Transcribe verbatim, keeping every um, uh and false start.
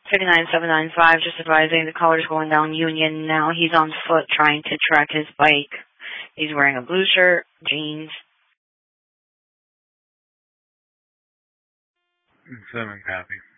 fifty-nine seven nine five, just advising the caller's going down Union now. He's on foot trying to track his bike. He's wearing a blue shirt, jeans. Seven copy.